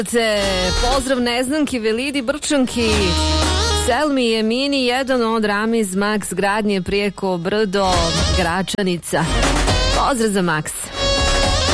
Pozdrav Neznanki, Velidi, Brčanki, Selmi je Mini, jedan od Ramiz, Max, Gradnje, Prijeko, Brdo, Gračanica. Pozdrav za Max.